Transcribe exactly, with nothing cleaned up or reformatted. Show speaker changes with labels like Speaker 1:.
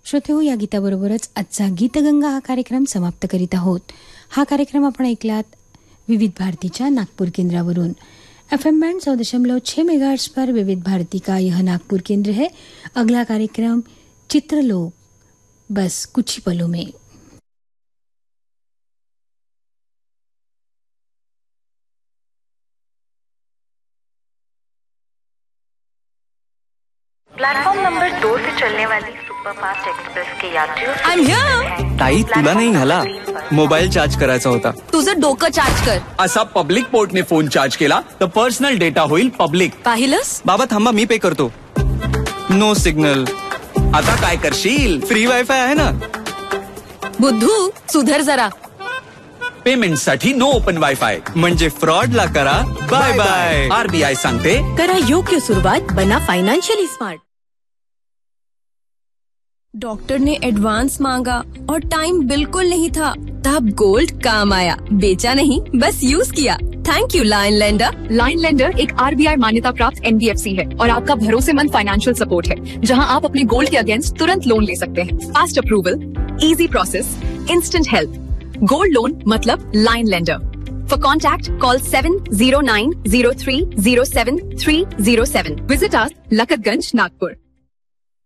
Speaker 1: श्रोते हो, या गीताबरोबरच आजचा गीतगंगा हा कार्यक्रम समाप्त करीत आहोत. हा कार्यक्रम आपण ऐकलात विविध भारतीच्या नागपूर केंद्रावरून. एफ एम बैंड सौ दशमलव छः मेगाहर्ट्ज पर विविध भारती का यह नागपुर केंद्र है. अगला कार्यक्रम चित्रलोक बस कुछ ही पलों में.
Speaker 2: प्लेटफॉर्म नंबर दो से चलने वाली सुपरफास्ट एक्सप्रेस के यात्रियों
Speaker 3: I'm here.
Speaker 4: ताई, तुला नाही झाला. मोबाईल चार्ज करायचा होता.
Speaker 3: तुझं डोकं चार्ज कर.
Speaker 4: असा पब्लिक पोर्टने फोन चार्ज केला तर पर्सनल डेटा होईल पब्लिक.
Speaker 3: पाहिलंस?
Speaker 4: बाबा थांबा, मी पे करतो. No signal. आता काय करशील? फ्री वायफाय आहे ना.
Speaker 3: बुद्धू सुधर जरा.
Speaker 4: पेमेंट साठी नो ओपन वायफाय म्हणजे फ्रॉड ला करा बाय बाय. आरबीआय सांगते,
Speaker 3: करा योग्य सुरुवात, बना फाइनेंशियली स्मार्ट. डॉक्टर ने एडवांस मांगा और टाइम बिल्कुल नहीं था. तब गोल्ड काम आया. बेचा नहीं, बस यूज किया. Thank you line lender.
Speaker 5: Line lender एक आरबीआई मान्यता प्राप्त एनबीएफसी है और आपका भरोसेमंद फाइनेंशियल सपोर्ट है, जहां आप अपने गोल्ड के अगेंस्ट तुरंत लोन ले सकते हैं. Fast approval, easy process, instant help. Gold loan मतलब line lender. For contact call seven zero nine zero three zero seven three zero seven. Visit us, लखतगंज, Nagpur.